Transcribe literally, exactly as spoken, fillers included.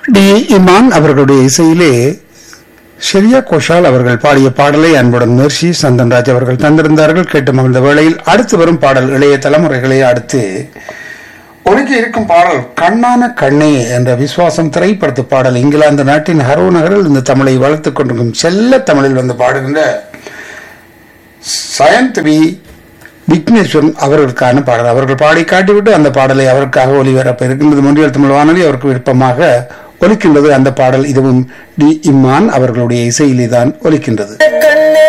D Imman அவர்களுடைய இசையிலே ஷெரியா கோஷால் அவர்கள் பாடிய பாடலை அன்புடன் மெர்சி சந்தன்ராஜ் அவர்கள் தந்திருந்தார்கள். கேட்டு மகிழ்ந்த வேளையில் அடுத்து வரும் பாடல் இளைய தலைமுறைகளை அடுத்து ஒருங்கி இருக்கும் பாடல் கண்ணான கண்ணே என்ற விசுவாசம் திரைப்படத்து பாடல். இங்கிலாந்து நாட்டின் ஹரோ நகரில் இந்த தமிழை வளர்த்துக் கொண்டிருக்கும் செல்ல தமிழில் வந்து பாடுகின்ற சயந்த் வி விக்னேஸ்வரன் அவர்களுக்கான பாடல். அவர்கள் பாடி காட்டிவிட்டு அந்த பாடலை அவருக்காக ஒலிபரப்ப இருக்கின்றது. மொழியல் தமிழ் வானொலி அவருக்கு விருப்பமாக ஒலிக்கின்றது அந்த பாடல். இதுவும் டி இம்மான் அவர்களுடைய இசையிலே தான் ஒலிக்கின்றது.